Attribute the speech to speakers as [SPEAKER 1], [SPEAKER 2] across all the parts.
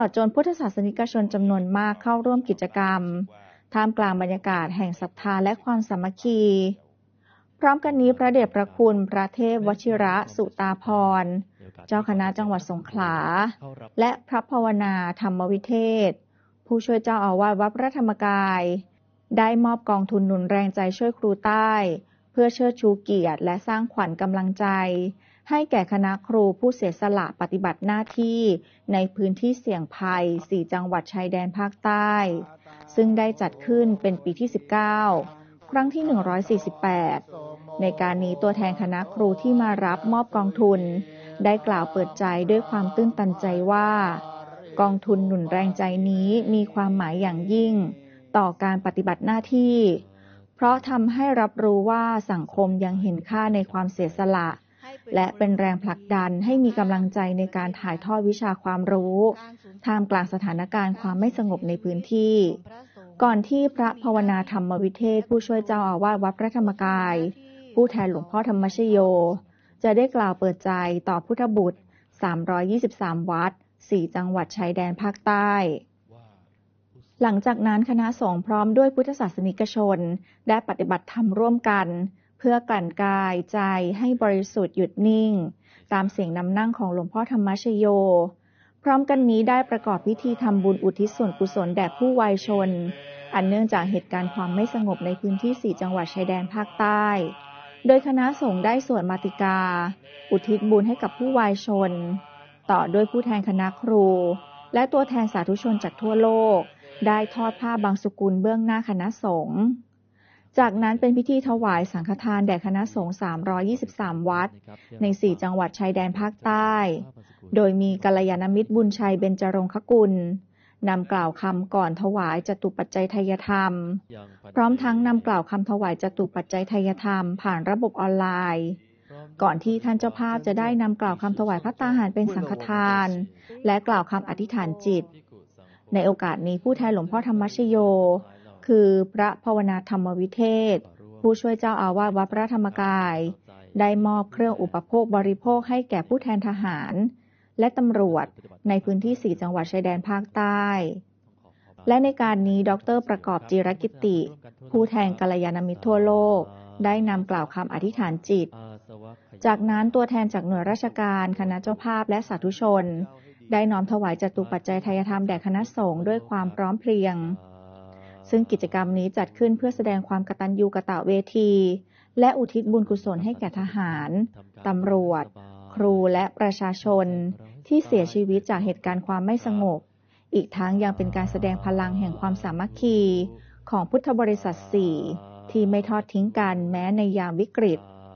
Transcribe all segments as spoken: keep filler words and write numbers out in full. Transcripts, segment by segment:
[SPEAKER 1] จนพุทธศาสนิกชนจำนวนมากเข้าร่วมกิจกรรมท่ามกลางบรรยากาศแห่งศรัทธาและความสามัคคีพร้อมกันนี้พระเดชพระคุณพระเทพวชิระสุตาภรณ์เจ้าคณะจังหวัดสงขลาและพระภาวนาธรรมวิเทศผู้ช่วยเจ้าอาวาสวัดพระธรรมกายได้มอบกองทุนหนุนแรงใจช่วยครูใต้เพื่อเชิดชูเกียรติและสร้างขวัญกำลังใจให้แก่คณะครูผู้เสียสละปฏิบัติหน้าที่ในพื้นที่เสี่ยงภัยสี่จังหวัดชายแดนภาคใต้ซึ่งได้จัดขึ้นเป็นปีที่สิบเก้าครั้งที่หนึ่งร้อยสี่สิบแปดในการนี้ตัวแทนคณะครูที่มารับมอบกองทุนได้กล่าวเปิดใจด้วยความตื้นตันใจว่ากองทุนหนุนแรงใจนี้มีความหมายอย่างยิ่งต่อการปฏิบัติหน้าที่เพราะทำให้รับรู้ว่าสังคมยังเห็นค่าในความเสียสละและเป็นแรงผลักดันให้มีกำลังใจในการถ่ายทอดวิชาความรู้ท่ามกลางสถานการณ์ความไม่สงบในพื้นที่ก่อนที่พระภาวนาธรรมวิเทศผู้ช่วยเจ้าอาวาสวัดพระธรรมกายผู้แทนหลวงพ่อธรรมชโยจะได้กล่าวเปิดใจต่อพุทธบุตรสามร้อยยี่สิบสามวัดสี่จังหวัดชายแดนภาคใต้หลังจากนั้นคณะสงฆ์พร้อมด้วยพุทธศาสนิกชนได้ปฏิบัติธรรมร่วมกันเพื่อกลั่นกายใจให้บริสุทธิ์หยุดนิ่งตามเสียงนำนั่งของหลวงพ่อธรรมชโยพร้อมกันนี้ได้ประกอบพิธีทำบุญอุทิศส่วนกุศลแด่ผู้วายชนอันเนื่องจากเหตุการณ์ความไม่สงบในพื้นที่สี่จังหวัดชายแดนภาคใต้โดยคณะสงฆ์ได้สวดมาติกาอุทิศบุญให้กับผู้วายชนต่อด้วยผู้แทนคณะครูและตัวแทนสาธุชนจากทั่วโลกได้ทอดผ้าบางสุกุลเบื้องหน้าคณะสงฆ์จากนั้นเป็นพิธีถวายสังฆทานแด่คณะสงฆ์สามร้อยยี่สิบสามวัดในสี่จังหวัดชายแดนภาคใต้โดยมีกัลยาณมิตรบุญชัยเบญจรงคกุลนำกล่าวคำก่อนถวายจตุปัจจัยทายธรรมพร้อมทั้งนำกล่าวคำถวายจตุปัจจัยทายธรรมผ่านระบบออนไลน์ก่อนที่ท่านเจ้าภาพจะได้นำกล่าวคำถวายภัตตาหารเป็นสังฆทานและกล่าวคำอธิษฐานจิตในโอกาสนี้ผู้แทนหลวงพ่อธรรมชโยคือพระภาวนาธรรมวิเทศผู้ช่วยเจ้าอาวาสวัดพระธรรมกายได้มอบเครื่องอุปโภคบริโภคให้แก่ผู้แทนทหารและตำรวจในพื้นที่สี่จังหวัดชายแดนภาคใต้และในการนี้ดร.ประกอบจิรกิติผู้แทนกัลยาณมิตรทั่วโลกได้นำกล่าวคำอธิษฐานจิตจากนั้นตัวแทนจากหน่วยราชการคณะเจ้าภาพและสาธุชนได้น้อมถวายจตุปัจจัยทายธรรมแด่คณะสงฆ์ด้วยความพร้อมเพรียงซึ่งกิจกรรมนี้จัดขึ้นเพื่อแสดงความกตัญญูกตเวทีและอุทิศบุญกุศลให้แก่ทหารตำรวจครูและประชาชนที่เสียชีวิตจากเหตุการณ์ความไม่สงบอีกทั้งยังเป็นการแสดงพลังแห่งความสามัคคีของพุทธบริษัทสี่ที่ไม่ทอดทิ้งกันแม้ในยามวิกฤต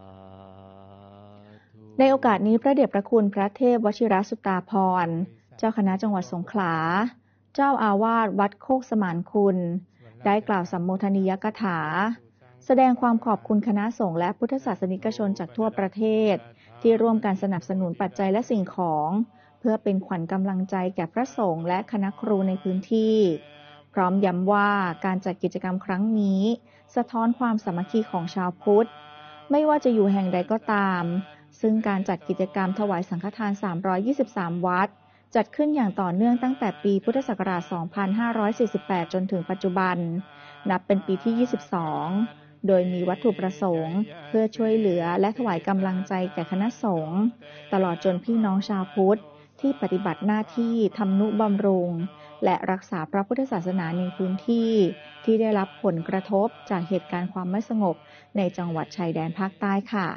[SPEAKER 1] ในโอกาสนี้พระเดชพระคุณพระเทพวชิรสุตาภรณ์เจ้าคณะจังหวัดสงขลาเจ้าอาวาสวัดโคกสมานคุณได้กล่าวสัมโมทนียกถาแสดงความขอบคุณคณะสงฆ์และพุทธศาสนิกชนจากทั่วประเทศที่ร่วมกันสนับสนุนปัจจัยและสิ่งของเพื่อเป็นขวัญกำลังใจแก่พระสงฆ์และคณะครูในพื้นที่พร้อมย้ำว่าการจัดกิจกรรมครั้งนี้สะท้อนความสามัคคีของชาวพุทธไม่ว่าจะอยู่แห่งใดก็ตามซึ่งการจัดกิจกรรมถวายสังฆทานสามร้อยยี่สิบสามวัดจัดขึ้นอย่างต่อเนื่องตั้งแต่ปีพุทธศักราชสองพันห้าร้อยสี่สิบแปดจนถึงปัจจุบันนับเป็นปีที่ยี่สิบสองโดยมีวัตถุประสงค์เพื่อช่วยเหลือและถวายกำลังใจแก่คณะสงฆ์ตลอดจนพี่น้องชาวพุทธที่ปฏิบัติหน้าที่ทำนุบำรุงและรักษาพระพุทธศาสนาในพื้นที่ที่ได้รับผลกระทบจากเหตุการณ์ความไม่สงบในจังหวัดชายแดนภาคใต้ค่ะ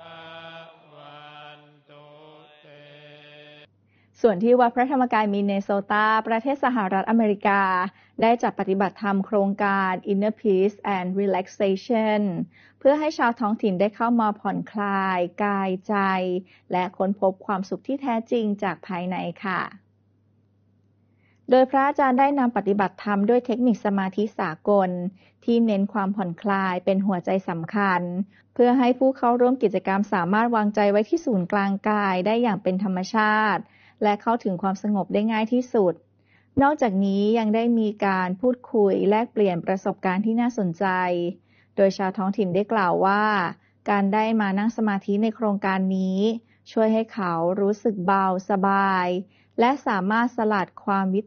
[SPEAKER 1] ส่วนที่วัดพระธรรมกายมินเนโซตาประเทศสหรัฐอเมริกาได้จัดปฏิบัติธรรมโครงการ Inner Peace and Relaxation เพื่อให้ชาวท้องถิ่นได้เข้ามาผ่อนคลายกายใจและค้นพบความสุขที่แท้จริงจากภายในค่ะโดยพระอาจารย์ได้นำปฏิบัติธรรมด้วยเทคนิคสมาธิสากลที่เน้นความผ่อนคลายเป็นหัวใจสำคัญเพื่อให้ผู้เข้าร่วมกิจกรรมสามารถวางใจไว้ที่ศูนย์กลางกายได้อย่างเป็นธรรมชาติและเข้าถึงความสงบได้ง่ายที่สุดนอกจากนี้ยังได้มีการพูดคุยแลกเปลี่ยนประสบการณ์ที่น่าสนใจโดยชาวท้องถิ่นได้กล่าวว่าการได้มานั่งสมาธิในโครงการนี้ช่วยให้เขารู้สึกเบาสบายและสามารถสลัดความวิ